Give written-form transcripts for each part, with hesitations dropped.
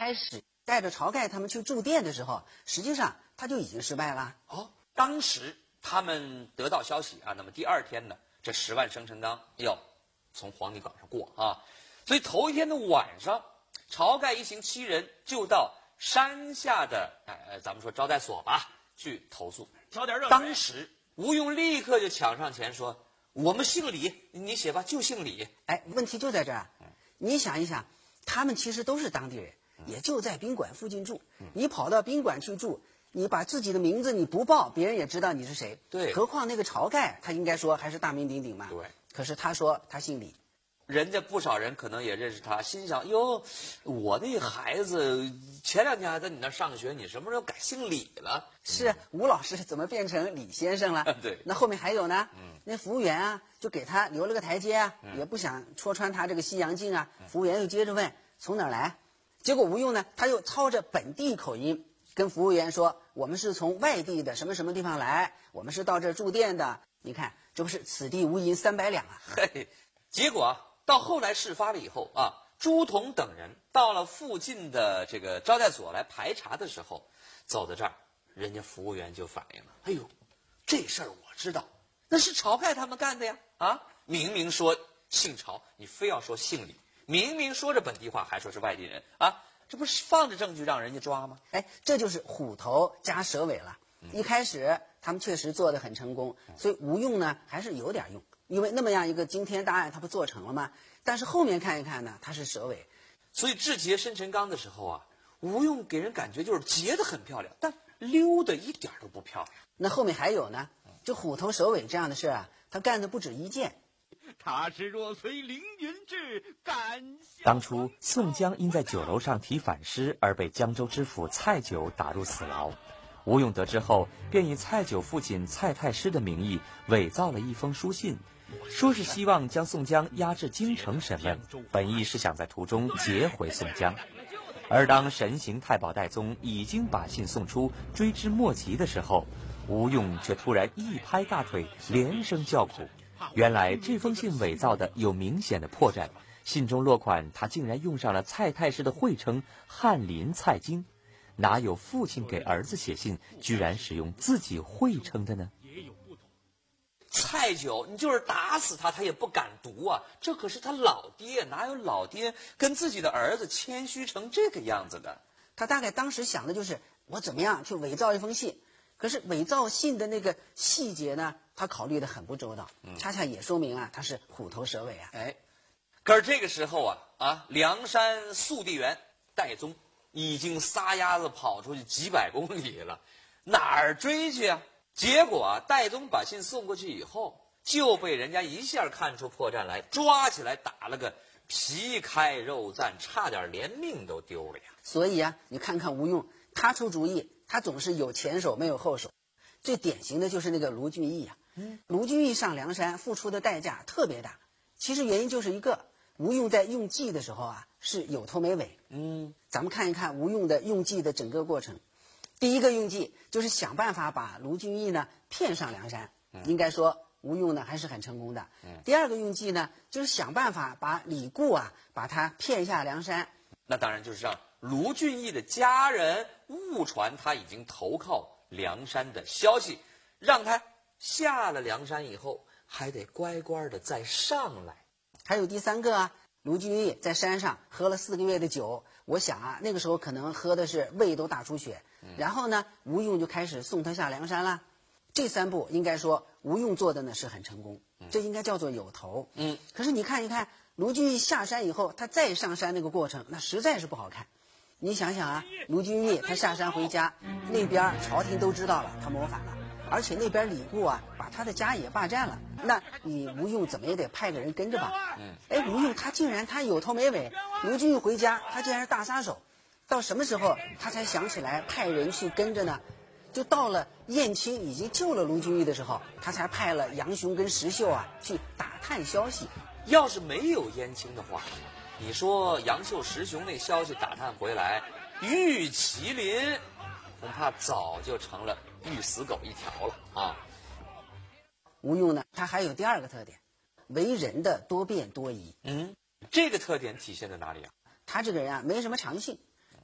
开始带着晁盖他们去住店的时候，实际上他就已经失败了。 哦，当时他们得到消息啊，那么第二天呢，这10万生辰纲要从黄泥岗上过啊，所以头一天的晚上，晁盖一行7人就到山下的咱们说招待所吧去投诉， 挑点热水。 当时吴用立刻就抢上前说：“我们姓李，你写吧，就姓李。” 哎，问题就在这儿。你想一想，他们其实都是当地人，也就在宾馆附近住。你跑到宾馆去住，你把自己的名字你不报，别人也知道你是谁。 对， 何况那个晁盖，他应该说还是大名鼎鼎嘛。 对。 可是他说他姓李。 人家不少人可能也认识他，心想：哟，我那孩子前2天还在你那上学，你什么时候改姓李了？ 是吴老师怎么变成李先生了？ 对， 那后面还有呢。那服务员啊，就给他留了个台阶啊，也不想戳穿他这个西洋镜啊。服务员又接着问从哪儿来，结果吴用呢，他又操着本地口音跟服务员说：“我们是从外地的什么什么地方来，我们是到这儿住店的。你看，这不是此地无银300两啊！” 嘿，结果到后来事发了以后啊，朱仝等人到了附近的这个招待所来排查的时候，走到这儿，人家服务员就反映了：“哎呦，这事儿我知道，那是晁盖他们干的呀！啊，明明说姓晁，你非要说姓李，明明说着本地话，还说是外地人啊，这不是放着证据让人家抓吗？” 哎，这就是虎头加蛇尾了。一开始他们确实做得很成功，所以吴用呢还是有点用。因为那么样一个惊天大案，他不做成了吗？但是后面看一看呢，他是蛇尾， 所以制结生辰纲的时候啊，吴用给人感觉就是结得很漂亮，但溜得一点都不漂亮。 那后面还有呢，就虎头蛇尾这样的事啊，他干的不止一件。 他是若随凌云志，敢笑。 当初宋江因在酒楼上题反诗而被江州知府蔡九打入死牢。吴用得知后，便以蔡九父亲蔡太师的名义伪造了一封书信，说是希望将宋江押至京城审问，本意是想在途中劫回宋江。而当神行太保戴宗已经把信送出，追之莫及的时候，吴用却突然一拍大腿，连声叫苦。原来这封信伪造的有明显的破绽，信中落款他竟然用上了蔡太师的讳称翰林蔡京。哪有父亲给儿子写信居然使用自己讳称的呢？ 蔡九，你就是打死他，他也不敢读啊！这可是他老爹，哪有老爹跟自己的儿子谦虚成这个样子的？ 他大概当时想的就是我怎么样去伪造一封信，可是伪造信的那个细节呢，他考虑的很不周到，恰恰也说明啊，他是虎头蛇尾啊！ 哎，可是这个时候梁山速递员戴宗已经撒丫子跑出去几百公里了，哪儿追去啊？结果戴宗把信送过去以后，就被人家一下看出破绽来，抓起来打了个皮开肉绽，差点连命都丢了呀。 所以啊，你看看吴用，他出主意，他总是有前手没有后手。最典型的就是那个卢俊义啊，卢俊义上梁山付出的代价特别大，其实原因就是一个，吴用在用计的时候啊是有头没尾。咱们看一看吴用的用计的整个过程。第一个用计就是想办法把卢俊义呢骗上梁山，应该说吴用呢还是很成功的。第二个用计呢就是想办法把李固把他骗下梁山， 那当然就是让卢俊义的家人误传他已经投靠梁山的消息，让他下了梁山以后还得乖乖的再上来。 还有第三个卢俊义在山上喝了4个月的酒，我想那个时候可能喝的是胃都大出血，然后呢吴用就开始送他下梁山了。这3步应该说吴用做的呢是很成功，这应该叫做有头。可是你看一看卢俊义下山以后他再上山那个过程，那实在是不好看。你想想卢俊义他下山回家，那边朝廷都知道了他谋反了，而且那边李固把他的家也霸占了，那你吴用怎么也得派个人跟着吧？吴用他竟然他有头没尾，卢俊义回家他竟然是大杀手，到什么时候他才想起来派人去跟着呢？就到了燕青已经救了卢俊义的时候，他才派了杨雄跟石秀去打探消息。 要是没有燕青的话，你说杨秀、石雄那消息打探回来，玉麒麟恐怕早就成了玉死狗一条了啊！ 吴用呢，他还有第二个特点，为人的多变多疑。 这个特点体现在哪里啊？ 他这个人没什么长性，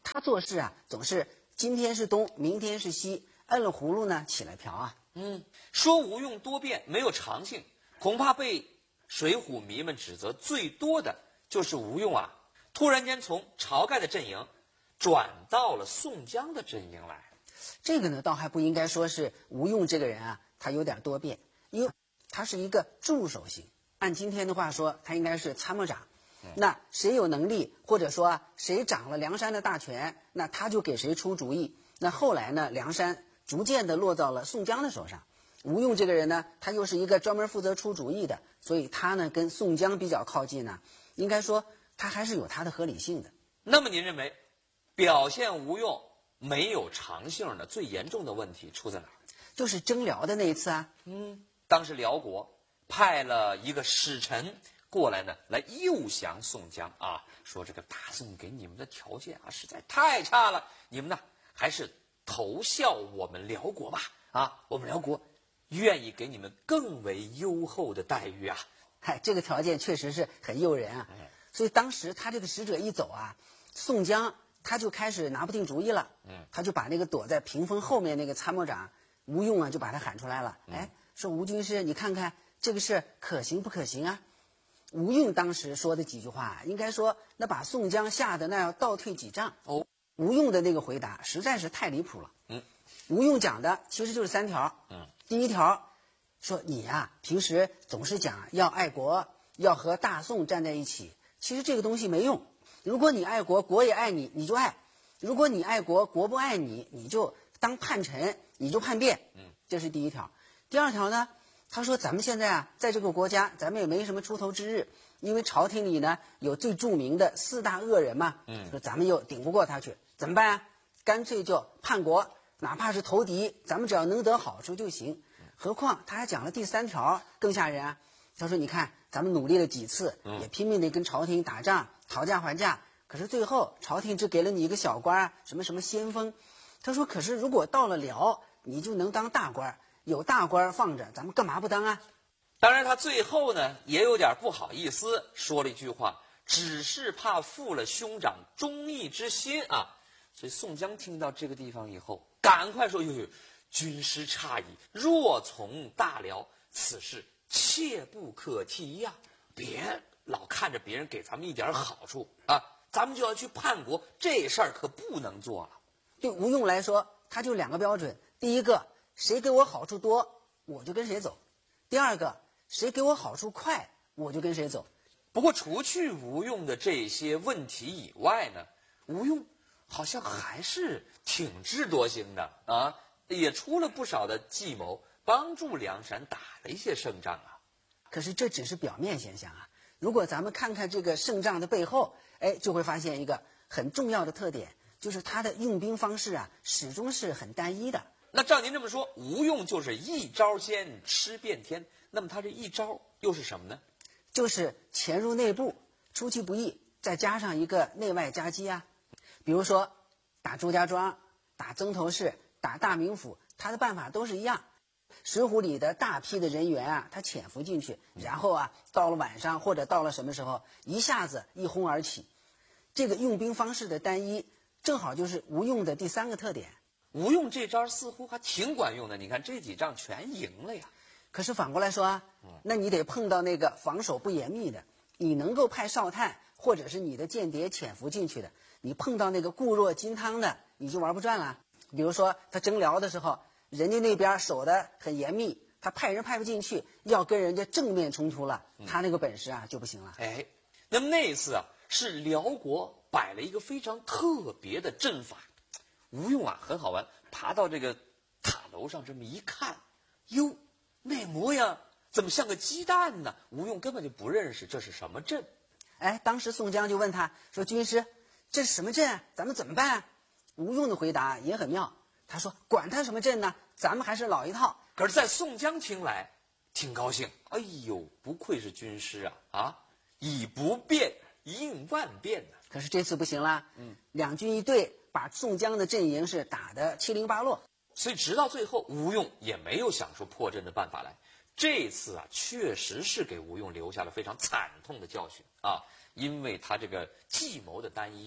他做事啊总是今天是东，明天是西，摁了葫芦呢起来瓢啊。 说吴用多变没有长性，恐怕被水浒迷们指责最多的就是吴用啊，突然间从晁盖的阵营转到了宋江的阵营来。 这个呢，倒还不应该说是吴用这个人啊，他有点多变，因为他是一个助手型。按今天的话说，他应该是参谋长。那谁有能力，或者说谁掌了梁山的大权，那他就给谁出主意。那后来呢，梁山逐渐的落到了宋江的手上。吴用这个人呢，他又是一个专门负责出主意的，所以他呢跟宋江比较靠近呢，应该说他还是有他的合理性的。 那么您认为，表现吴用没有长性的最严重的问题出在哪儿？ 就是征辽的那一次啊。 当时辽国派了一个使臣过来呢，来诱降宋江啊，说这个大宋给你们的条件啊实在太差了，你们呢还是投效我们辽国吧啊，我们辽国愿意给你们更为优厚的待遇啊。 嗨，这个条件确实是很诱人啊。所以当时他这个使者一走啊，宋江他就开始拿不定主意了。他就把那个躲在屏风后面那个参谋长吴用啊，就把他喊出来了。说吴军师，你看看这个事可行不可行啊？吴用当时说的几句话，应该说那把宋江吓得那要倒退几丈。吴用的那个回答实在是太离谱了。吴用讲的其实就是3条。第一条说你呀，平时总是讲要爱国，要和大宋站在一起，其实这个东西没用。如果你爱国，国也爱你，你就爱；如果你爱国，国不爱你，你就当叛臣，你就叛变。这是第一条。第二条呢，他说咱们现在啊，在这个国家，咱们也没什么出头之日，因为朝廷里呢有最著名的4大恶人嘛。说咱们又顶不过他去，怎么办啊？干脆就叛国，哪怕是投敌，咱们只要能得好处就行。何况他还讲了第3条更吓人啊。他说你看咱们努力了几次，也拼命的跟朝廷打仗，讨价还价，可是最后朝廷只给了你一个小官，什么什么先锋。他说可是如果到了辽，你就能当大官，有大官放着，咱们干嘛不当啊？ 当然他最后呢也有点不好意思，说了一句话，只是怕负了兄长忠义之心啊。所以宋江听到这个地方以后，赶快说哟，军师诧异，若从大辽，此事切不可提呀！别老看着别人给咱们一点好处啊，咱们就要去叛国，这事儿可不能做了。 对吴用来说，他就2个标准：第一个，谁给我好处多，我就跟谁走；第二个，谁给我好处快，我就跟谁走。 不过除去吴用的这些问题以外呢，吴用好像还是挺智多星的啊，也出了不少的计谋，帮助梁山打了一些胜仗啊。 可是这只是表面现象啊，如果咱们看看这个胜仗的背后，就会发现一个很重要的特点，就是他的用兵方式啊，始终是很单一的。 那照您这么说，吴用就是一招鲜吃遍天，那么他这一招又是什么呢？ 就是潜入内部，出其不意，再加上一个内外夹击啊。比如说打祝家庄、打曾头市、打大名府，他的办法都是一样。水浒里的大批的人员啊，他潜伏进去，然后啊，到了晚上或者到了什么时候，一下子一哄而起。这个用兵方式的单一，正好就是吴用的第3个特点。 吴用这招似乎还挺管用的，你看这几仗全赢了呀。 可是反过来说啊，那你得碰到那个防守不严密的，你能够派哨探或者是你的间谍潜伏进去的，你碰到那个固若金汤的，你就玩不转了。比如说他征辽的时候，人家那边守得很严密，他派人派不进去，要跟人家正面冲突了，他那个本事啊就不行了。 那么那一次啊，是辽国摆了一个非常特别的阵法。吴用啊很好玩，爬到这个塔楼上这么一看，哟，那模样怎么像个鸡蛋呢？吴用根本就不认识这是什么阵。 当时宋江就问他说：“军师，这是什么阵啊？咱们怎么办啊？”吴用的回答也很妙，他说：“管他什么阵呢，咱们还是老一套。” 可是在宋江听来挺高兴，哎呦，不愧是军师啊，以不变应万变呢。 可是这次不行啦，2军一对，把宋江的阵营是打得七零八落。 所以直到最后，吴用也没有想出破阵的办法来。这次啊，确实是给吴用留下了非常惨痛的教训啊，因为他这个计谋的单一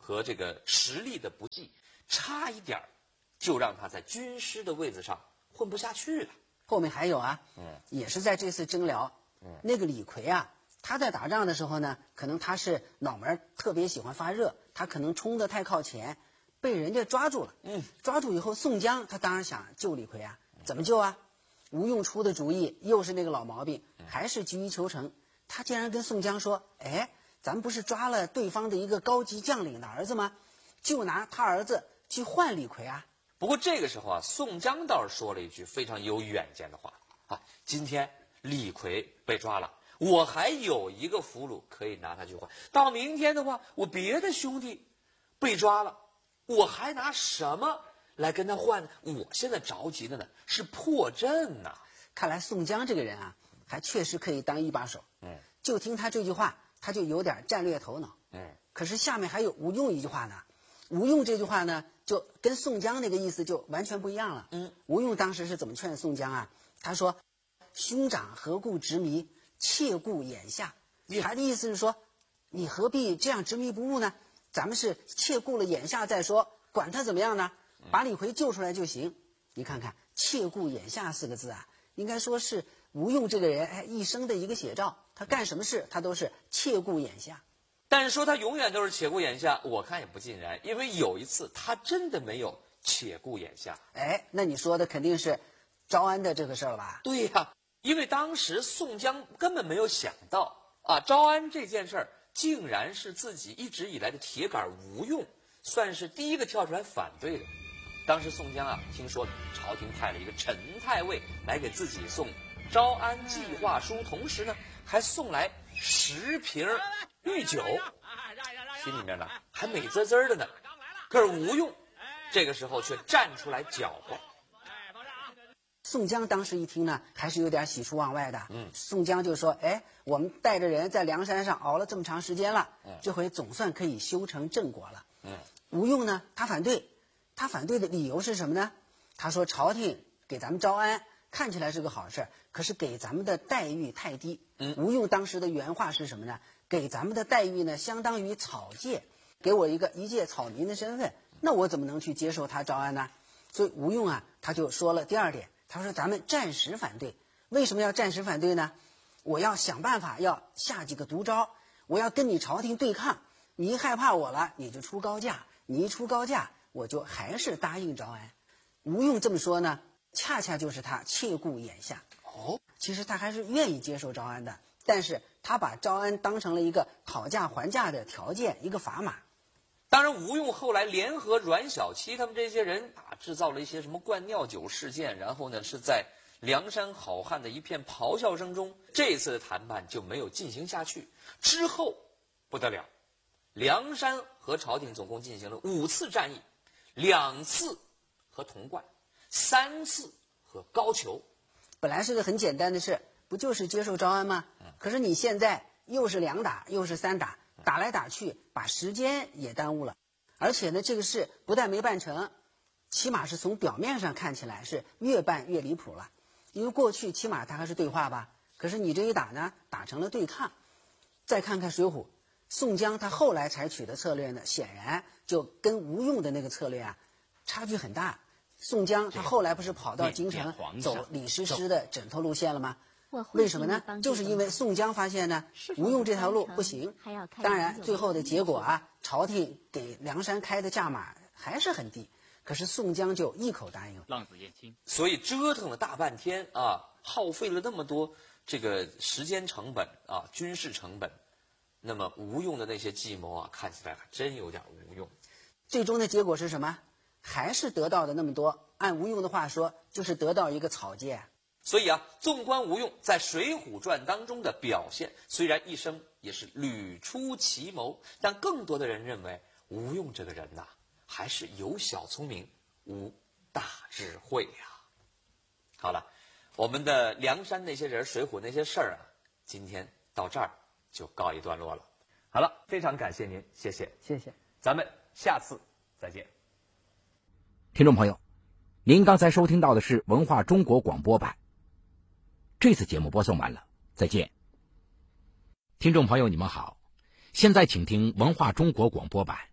和这个实力的不济，差一点就让他在军师的位子上混不下去了。 后面还有啊，也是在这次征辽，那个李逵啊，他在打仗的时候呢，可能他是脑门特别喜欢发热，他可能冲得太靠前，被人家抓住了。抓住以后，宋江他当然想救李逵啊，怎么救啊？吴用出的主意又是那个老毛病，还是急于求成。他竟然跟宋江说：“哎，咱们不是抓了对方的一个高级将领的儿子吗？就拿他儿子去换李逵啊。” 不过这个时候啊，宋江倒是说了一句非常有远见的话啊：“今天李逵被抓了，我还有一个俘虏可以拿他去换。到明天的话，我别的兄弟被抓了，我还拿什么来跟他换呢？我现在着急的呢是破阵呐。” 看来宋江这个人啊，还确实可以当一把手。就听他这句话，他就有点战略头脑。可是下面还有吴用一句话呢，吴用这句话呢，就跟宋江那个意思就完全不一样了。吴用当时是怎么劝宋江啊？他说：“兄长何故执迷，切顾眼下。”他的意思是说，你何必这样执迷不悟呢？咱们是切顾了眼下再说，管他怎么样呢？把李逵救出来就行。你看看“切顾眼下”4个字啊，应该说是吴用这个人一生的一个写照。他干什么事，他都是切顾眼下。 但是说他永远都是且顾眼下，我看也不尽然，因为有一次他真的没有且顾眼下。 那你说的肯定是招安的这个事儿了吧？ 对呀，因为当时宋江根本没有想到啊，招安这件事儿竟然是自己一直以来的铁杆吴用，算是第一个跳出来反对的。当时宋江啊，听说朝廷派了一个陈太尉来给自己送招安计划书，同时呢还送来10瓶御酒，心里面呢还美滋滋的呢。可是吴用这个时候却站出来搅和。 宋江当时一听呢，还是有点喜出望外的。宋江就说：“我们带着人在梁山上熬了这么长时间了，这回总算可以修成正果了。”吴用呢，他反对，他反对的理由是什么呢？他说：“朝廷给咱们招安，看起来是个好事，可是给咱们的待遇太低。”吴用当时的原话是什么呢？给咱们的待遇呢，相当于草芥，给我一介草民的身份，那我怎么能去接受他招安呢？所以吴用啊，他就说了第二点，他说咱们暂时反对。为什么要暂时反对呢？我要想办法要下几个毒招，我要跟你朝廷对抗，你一害怕我了，你就出高价，你一出高价，我就还是答应招安。吴用这么说呢，恰恰就是他切顾眼下。其实他还是愿意接受招安的，但是他把招安当成了一个讨价还价的条件，一个砝码。 当然，吴用后来联合阮小七他们这些人啊，制造了一些什么灌尿酒事件，然后呢是在梁山好汉的一片咆哮声中，这次的谈判就没有进行下去。之后不得了，梁山和朝廷总共进行了5次战役，2次和童贯，3次和高俅。 本来是个很简单的事，不就是接受招安吗？可是你现在又是2打又是3打，打来打去，把时间也耽误了。而且呢，这个事不但没办成，起码是从表面上看起来是越办越离谱了。因为过去起码他还是对话吧，可是你这一打呢，打成了对抗。再看看《水浒》，宋江他后来采取的策略呢，显然就跟吴用的那个策略啊差距很大。宋江他后来不是跑到京城走李师师的枕头路线了吗？为什么呢？就是因为宋江发现呢，吴用这条路不行。当然，最后的结果啊，朝廷给梁山开的价码还是很低，可是宋江就一口答应了。 浪子燕青， 所以折腾了大半天啊，耗费了那么多这个时间成本啊，军事成本。那么吴用的那些计谋啊，看起来还真有点无用。 最终的结果是什么？还是得到的那么多。按吴用的话说，就是得到一个草芥。 所以啊，纵观吴用在《水浒传》当中的表现，虽然一生也是屡出奇谋，但更多的人认为吴用这个人呐，还是有小聪明，无大智慧呀。好了，我们的梁山那些人、水浒那些事儿啊，今天到这儿就告一段落了。好了，非常感谢您，谢谢， 谢谢， 咱们下次再见。 听众朋友，您刚才收听到的是文化中国广播版。这次节目播送完了，再见。听众朋友，你们好，现在请听文化中国广播版，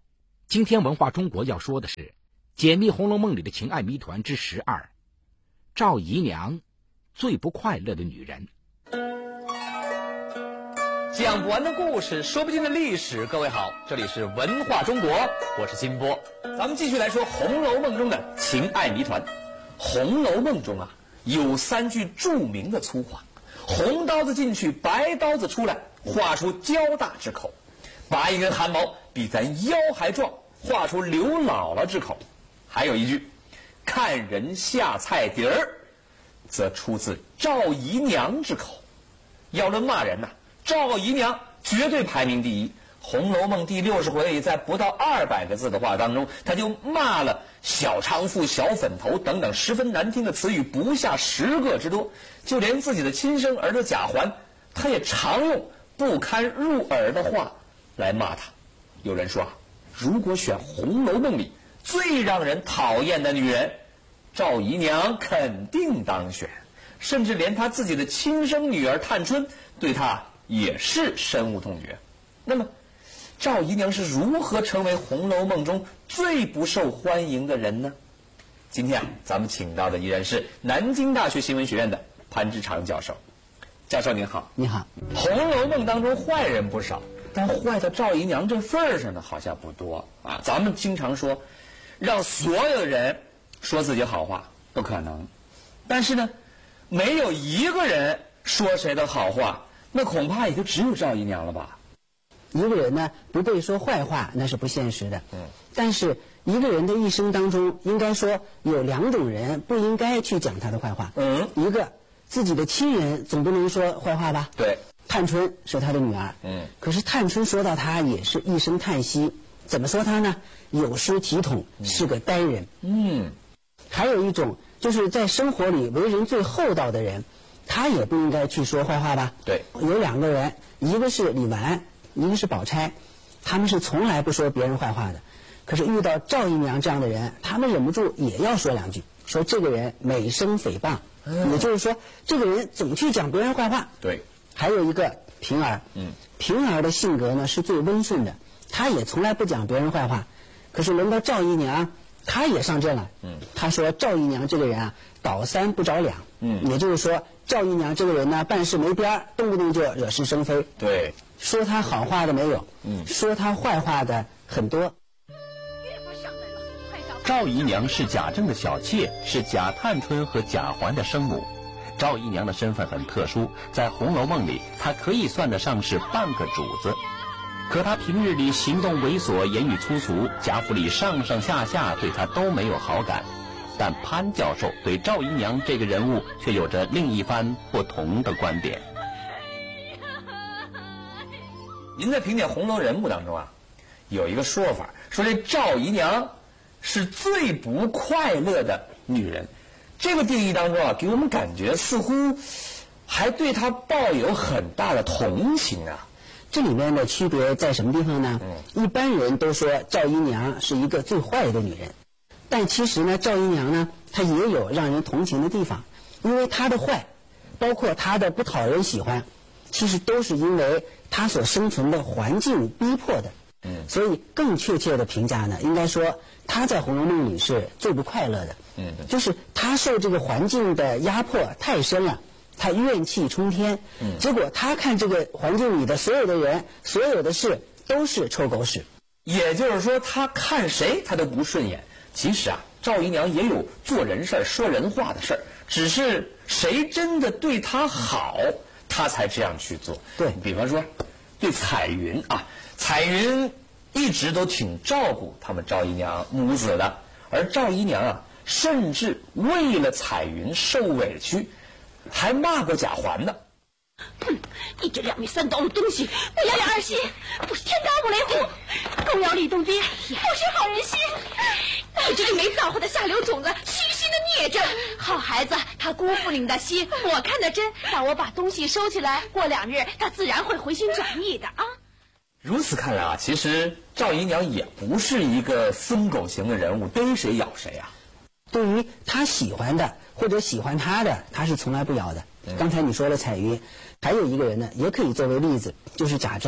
今天文化中国要说的是解密《红楼梦》里的情爱谜团之12，赵姨娘最不快乐的女人。 讲不完的故事，说不尽的历史。各位好，这里是文化中国，我是金波。咱们继续来说《红楼梦》中的情爱谜团。《红楼梦》中啊，有3句著名的粗话：红刀子进去，白刀子出来，画出交大之口；拔一根汗毛，比咱腰还壮，画出刘姥姥之口。还有一句，看人下菜碟儿，则出自赵姨娘之口。要论骂人呐，赵姨娘绝对排名第一。《红楼梦》第60回里，在不到200个字的话当中，他就骂了小娼妇、小粉头等等十分难听的词语不下10个之多。就连自己的亲生儿子贾环，他也常用不堪入耳的话来骂他。有人说啊，如果选《红楼梦》里最让人讨厌的女人，赵姨娘肯定当选，甚至连她自己的亲生女儿探春对她也是深恶痛绝。那么赵姨娘是如何成为《红楼梦》中最不受欢迎的人呢？今天咱们请到的依然是南京大学新闻学院的潘之常教授。教授您好。 你好。 《红楼梦》当中坏人不少，但坏到赵姨娘这份儿上的好像不多啊。咱们经常说让所有人说自己好话不可能，但是呢，没有一个人说谁的好话，那恐怕也就只有赵姨娘了吧。 一个人呢不被说坏话那是不现实的，但是一个人的一生当中，应该说有2种人不应该去讲他的坏话。一个自己的亲人总不能说坏话吧？ 对， 探春是他的女儿，可是探春说到他也是一声叹息。怎么说他呢？有失体统，是个呆人。还有一种就是在生活里为人最厚道的人，他也不应该去说坏话吧？ 对， 有2个人，一个是李纨，一个是宝钗，他们是从来不说别人坏话的。可是遇到赵姨娘这样的人，他们忍不住也要说2句，说这个人美声诽谤，也就是说这个人总去讲别人坏话。 对， 还有一个平儿，平儿的性格呢是最温顺的，她也从来不讲别人坏话。可是轮到赵姨娘，她也上阵了。她说赵姨娘这个人啊，倒3不着2。也就是说赵姨娘这个人呢，办事没边儿，动不动就惹是生非。 对， 说她好话的没有，说她坏话的很多。 赵姨娘是贾政的小妾，是贾探春和贾环的生母。赵姨娘的身份很特殊，在《红楼梦》里，她可以算得上是半个主子。可她平日里行动猥琐，言语粗俗，贾府里上上下下对她都没有好感。但潘教授对赵姨娘这个人物却有着另一番不同的观点。 您在评点红楼人物当中啊，有一个说法，说这赵姨娘是最不快乐的女人。这个定义当中啊，给我们感觉似乎还对她抱有很大的同情啊。 这里面的区别在什么地方呢？一般人都说赵姨娘是一个最坏的女人，但其实呢，赵姨娘呢，她也有让人同情的地方，因为她的坏，包括她的不讨人喜欢，其实都是因为她所生存的环境逼迫的。所以更确切的评价呢，应该说她在《红楼梦》里是最不快乐的。就是她受这个环境的压迫太深了，她怨气冲天。结果她看这个环境里的所有的人、所有的事都是臭狗屎。 也就是说，她看谁她都不顺眼。其实啊，赵姨娘也有做人事儿、说人话的事儿，只是谁真的对她好，她才这样去做。 对， 比方说对彩云啊，彩云一直都挺照顾他们赵姨娘母子的，而赵姨娘啊，甚至为了彩云受委屈，还骂过贾环呢。 哼，你这2米3刀的东西，不要儿媳，不是天打五雷轰，狗咬李洞宾，不是好人心。你这个没造化的下流种子，虚心的孽障！好孩子，他辜负你的心，我看得真。让我把东西收起来，过2日他自然会回心转意的啊。 如此看来啊，其实赵姨娘也不是一个疯狗型的人物，逮谁咬谁啊。 对于她喜欢的或者喜欢她的，她是从来不咬的。刚才你说了彩云，还有一个人呢，也可以作为例子，就是贾政。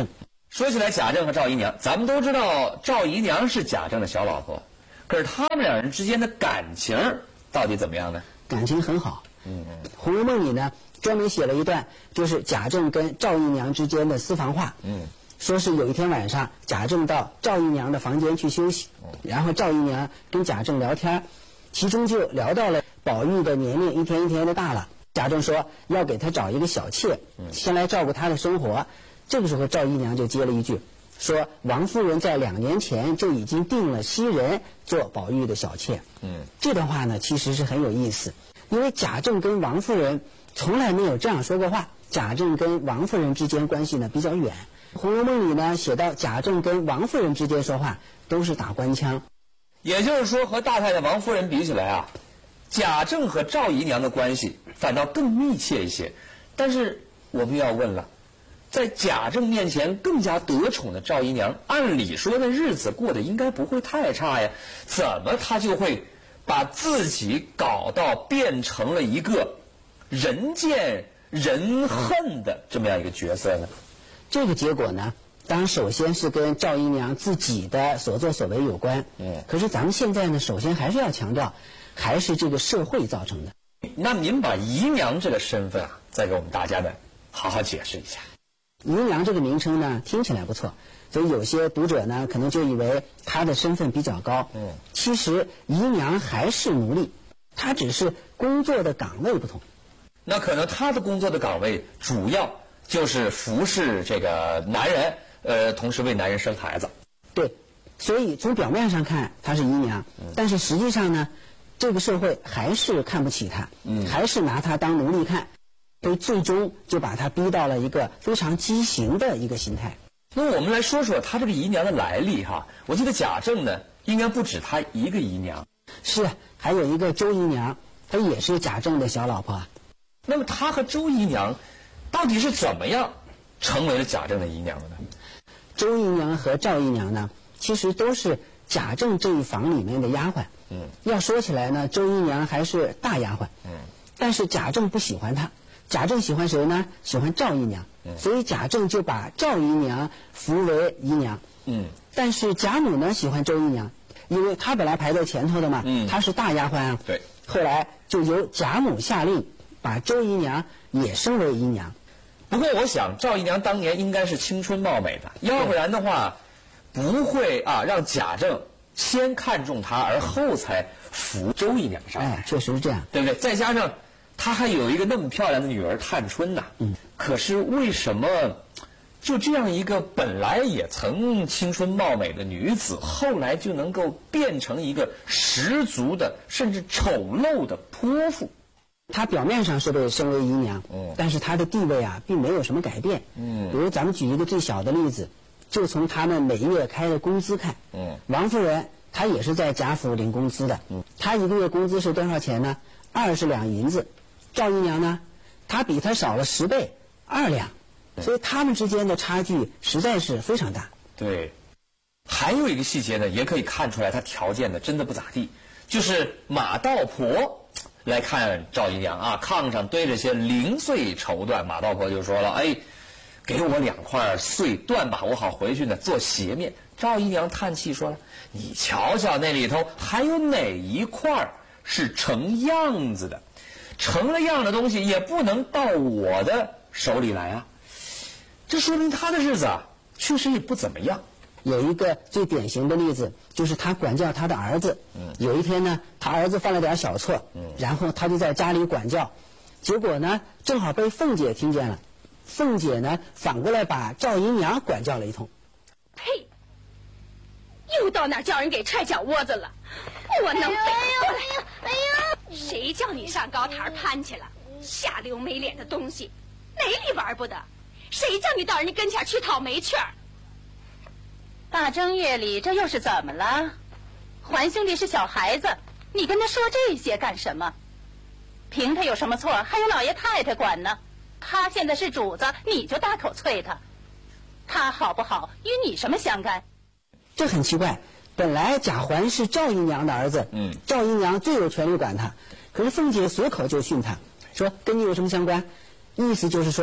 说起来，贾政和赵姨娘，咱们都知道赵姨娘是贾政的小老婆，可是他们两人之间的感情到底怎么样呢？ 感情很好。《红楼梦》里呢专门写了一段，就是贾政跟赵姨娘之间的私房话。说是有一天晚上，贾政到赵姨娘的房间去休息，然后赵姨娘跟贾政聊天，其中就聊到了宝玉的年龄一天一天的大了。贾政说要给他找一个小妾，先来照顾他的生活。这个时候赵姨娘就接了一句，说王夫人在2年前就已经定了袭人做宝玉的小妾。这段话呢其实是很有意思，因为贾政跟王夫人从来没有这样说过话。贾政跟王夫人之间关系呢比较远，《红楼梦》里呢写到贾政跟王夫人之间说话都是打官腔。 也就是说，和大太太王夫人比起来啊，贾政和赵姨娘的关系反倒更密切一些。但是我们要问了，在贾政面前更加得宠的赵姨娘，按理说那日子过得应该不会太差呀，怎么她就会把自己搞到变成了一个人见人恨的这么样一个角色呢？ 这个结果呢，当然首先是跟赵姨娘自己的所作所为有关。可是咱们现在呢，首先还是要强调，还是这个社会造成的。 那您把姨娘这个身份啊，再给我们大家呢好好解释一下。 姨娘这个名称呢，听起来不错，所以有些读者呢，可能就以为她的身份比较高。其实姨娘还是奴隶，她只是工作的岗位不同。 那可能她的工作的岗位主要就是服侍这个男人，同时为男人生孩子。 对，所以从表面上看她是姨娘，但是实际上呢，这个社会还是看不起她，还是拿她当奴隶看，所以最终就把她逼到了一个非常畸形的一个心态。 那我们来说说她这个姨娘的来历哈。我记得贾政呢，应该不止她一个姨娘， 是，还有一个周姨娘，她也是贾政的小老婆。 那么她和周姨娘到底是怎么样成为了贾政的姨娘的呢？ 周姨娘和赵姨娘呢，其实都是贾政这一房里面的丫鬟。要说起来呢，周姨娘还是大丫鬟。但是贾政不喜欢她，贾政喜欢谁呢？喜欢赵姨娘。所以贾政就把赵姨娘扶为姨娘。但是贾母呢喜欢周姨娘，因为她本来排在前头的嘛，她是大丫鬟啊。 对。 后来就由贾母下令把周姨娘也升为姨娘。 不过我想赵姨娘当年应该是青春貌美的，要不然的话不会让贾政先看中她，而后才扶周姨娘上来。 确实是这样， 对不对？再加上她还有一个那么漂亮的女儿探春呐。可是为什么就这样一个本来也曾青春貌美的女子，后来就能够变成一个十足的甚至丑陋的泼妇？ 她表面上是被升为姨娘，但是她的地位啊并没有什么改变。比如咱们举一个最小的例子，就从他们每月开的工资看，王夫人她也是在贾府领工资的，她一个月工资是多少钱呢？20两银子。赵姨娘呢，她比她少了10倍，2两，所以他们之间的差距实在是非常大。 对，还有一个细节呢，也可以看出来她条件呢真的不咋地，就是马道婆来看赵姨娘啊，炕上堆着些零碎绸缎，马道婆就说了：“哎，给我2块碎缎吧，我好回去呢做鞋面。”赵姨娘叹气说了：“你瞧瞧那里头还有哪一块是成样子的？成了样的东西也不能到我的手里来啊。”这说明她的日子啊确实也不怎么样。 有一个最典型的例子，就是他管教他的儿子。有一天呢，他儿子犯了点小错，然后他就在家里管教，结果呢，正好被凤姐听见了。凤姐呢，反过来把赵姨娘管教了一通。 呸！又到那儿叫人给踹脚窝子了，我能背过来？哎呀！谁叫你上高台攀去了？下流没脸的东西，哪里玩不得？谁叫你到人家跟前去讨媒去？ 大正月里，这又是怎么了？环兄弟是小孩子，你跟他说这些干什么？凭他有什么错？还有老爷太太管呢。他现在是主子，你就大口啐他，他好不好与你什么相干？ 这很奇怪，本来贾环是赵姨娘的儿子，赵姨娘最有权利管他，可是凤姐随口就训他，说跟你有什么相关？意思就是说，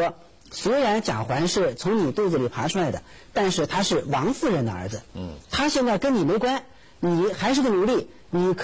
虽然贾环是从你肚子里爬出来的，但是他是王夫人的儿子。他现在跟你没关，你还是个奴隶，你可